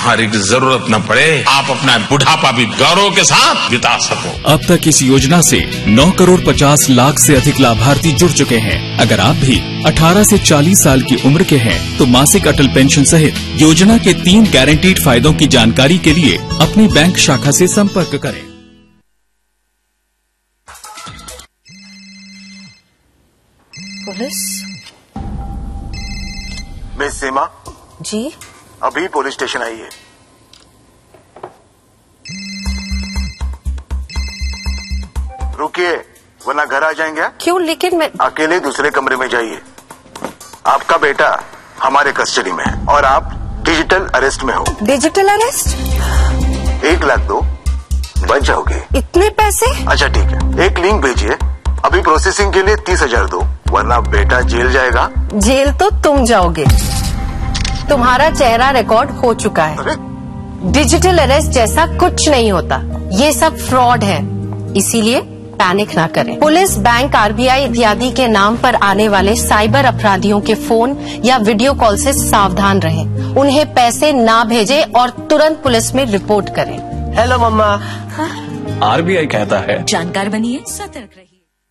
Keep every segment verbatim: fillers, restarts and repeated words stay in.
सहारे की जरूरत न पड़े, आप अपना बुढ़ापा भी गौरव के साथ बिता सको। अब तक इस योजना से नौ करोड़ पचास लाख से अधिक लाभार्थी जुड़ चुके हैं। अगर आप भी अठारह से चालीस साल की उम्र के हैं तो मासिक अटल पेंशन सहित योजना के तीन गारंटीड फायदों की जानकारी के लिए अपनी बैंक शाखा से संपर्क करें। पुलिस? मिस सीमा जी? अभी पुलिस स्टेशन आई है। रुकिए वरना घर आ जाएंगे। क्यों? लेकिन मैं अकेले दूसरे कमरे में जाइए। आपका बेटा हमारे कस्टडी में है और आप डिजिटल अरेस्ट में हो। Digital arrest? एक लाख दो बच जाओगे। इतने पैसे? अच्छा ठीक है, एक लिंक भेजिए। अभी प्रोसेसिंग के लिए तीस हजार दो, वरना बेटा जेल जाएगा। जेल तो तुम जाओगे। तुम्हारा चेहरा रिकॉर्ड हो चुका है। अरे? डिजिटल अरेस्ट जैसा कुछ नहीं होता, ये सब फ्रॉड है। इसीलिए पैनिक ना करें। पुलिस, बैंक, आरबीआई इत्यादि के नाम पर आने वाले साइबर अपराधियों के फोन या वीडियो कॉल से सावधान रहें। उन्हें पैसे ना भेजें और तुरंत पुलिस में रिपोर्ट करें। हेलो मम्मा। आरबीआई कहता है जानकार बनिए, सतर्क रहिए।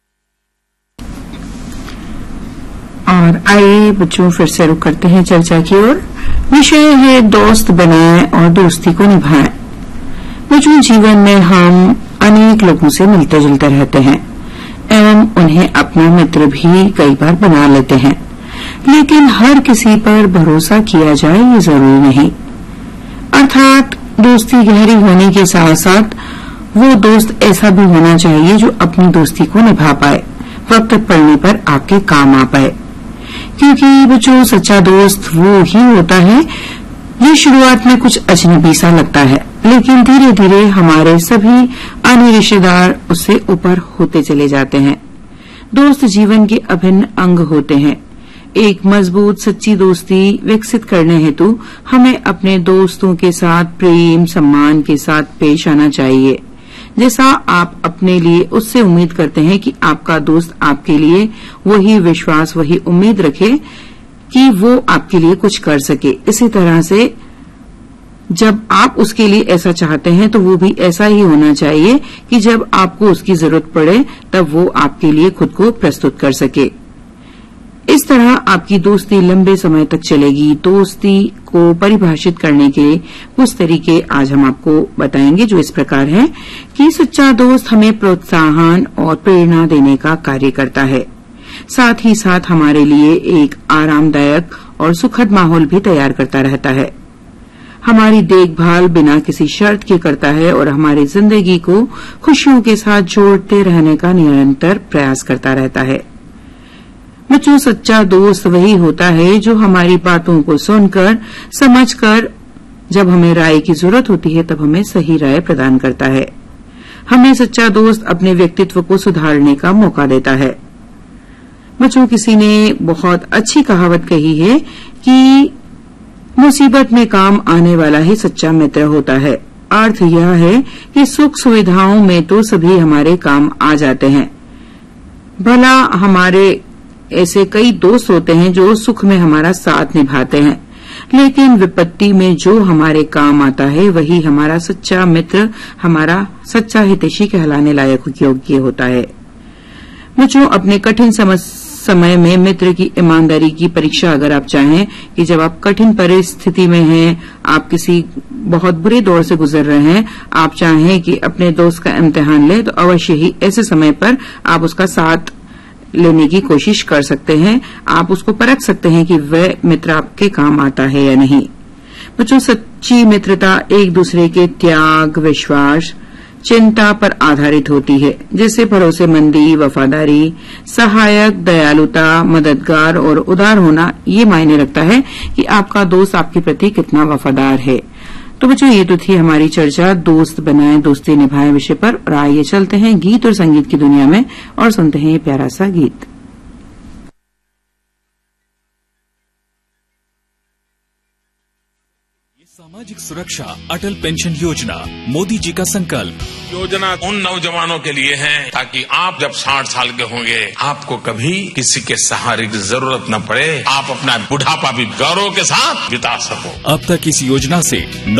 और आइए बच्चों फिर से रुक करते हैं चर्चा की ओर। विषय है दोस्त बनाएं और दोस्ती को निभाएं। बच्चों, जीवन में हम अनेक लोगों से मिलते जुलते रहते हैं एवं उन्हें अपना मित्र भी कई बार बना लेते हैं, लेकिन हर किसी पर भरोसा किया जाए ये जरूरी नहीं। अर्थात दोस्ती गहरी होने के साथ साथ वो दोस्त ऐसा भी होना चाहिए जो अपनी दोस्ती को निभा पाए, वक्त पड़ने पर आपके काम आ पाए। क्योंकि बच्चों, सच्चा दोस्त वो ही होता है, ये शुरुआत में कुछ अजनबी सा लगता है, लेकिन धीरे धीरे हमारे सभी अन्य रिश्तेदार उससे ऊपर होते चले जाते हैं। दोस्त जीवन के अभिन्न अंग होते हैं। एक मजबूत सच्ची दोस्ती विकसित करने हेतु हमें अपने दोस्तों के साथ प्रेम सम्मान के साथ पेश आना चाहिए, जैसा आप अपने लिए उससे उम्मीद करते हैं कि आपका दोस्त आपके लिए वही विश्वास, वही उम्मीद रखे कि वो आपके लिए कुछ कर सके। इसी तरह से जब आप उसके लिए ऐसा चाहते हैं तो वो भी ऐसा ही होना चाहिए कि जब आपको उसकी जरूरत पड़े तब वो आपके लिए खुद को प्रस्तुत कर सके। इस तरह आपकी दोस्ती लंबे समय तक चलेगी। दोस्ती को परिभाषित करने के कुछ तरीके आज हम आपको बताएंगे, जो इस प्रकार हैं कि सच्चा दोस्त हमें प्रोत्साहन और प्रेरणा देने का कार्य करता है, साथ ही साथ हमारे लिए एक आरामदायक और सुखद माहौल भी तैयार करता रहता है, हमारी देखभाल बिना किसी शर्त के करता है और हमारी जिंदगी को खुशियों के साथ जोड़ते रहने का निरंतर प्रयास करता रहता है। बच्चों, सच्चा दोस्त वही होता है जो हमारी बातों को सुनकर, समझकर, जब हमें राय की जरूरत होती है तब हमें सही राय प्रदान करता है। हमें सच्चा दोस्त अपने व्यक्तित्व को सुधारने का मौका देता है। बच्चों, किसी ने बहुत अच्छी कहावत कही है कि मुसीबत में काम आने वाला ही सच्चा मित्र होता है। अर्थ यह है कि सुख सुविधाओं में तो सभी हमारे काम आ जाते हैं। भला हमारे ऐसे कई दोस्त होते हैं जो सुख में हमारा साथ निभाते हैं, लेकिन विपत्ति में जो हमारे काम आता है वही हमारा सच्चा मित्र, हमारा सच्चा हितैषी कहलाने लायक योग्य होता है। बच्चों, अपने कठिन समय में मित्र की ईमानदारी की परीक्षा अगर आप चाहें कि जब आप कठिन परिस्थिति में हैं, आप किसी बहुत बुरे दौर से गुजर रहे हैं, आप चाहें कि अपने दोस्त का इम्तिहान लें, तो अवश्य ही ऐसे समय पर आप उसका साथ लेने की कोशिश कर सकते हैं। आप उसको परख सकते हैं कि वह मित्र आपके काम आता है या नहीं। बच्चों, सच्ची मित्रता एक दूसरे के त्याग, विश्वास, चिंता पर आधारित होती है, जैसे भरोसेमंदी, वफादारी, सहायक, दयालुता, मददगार और उदार होना ये मायने रखता है कि आपका दोस्त आपके प्रति कितना वफादार है। तो बच्चों, ये तो थी हमारी चर्चा दोस्त बनाएं दोस्ती निभाएं विषय पर। और आइए चलते हैं गीत और संगीत की दुनिया में और सुनते हैं ये प्यारा सा गीत। सामाजिक सुरक्षा अटल पेंशन योजना, मोदी जी का संकल्प। योजना उन नौजवानों के लिए है ताकि आप जब साठ साल के होंगे आपको कभी किसी के सहारे की जरूरत न पड़े, आप अपना बुढ़ापा भी गौरव के साथ बिता सको। अब तक इस योजना से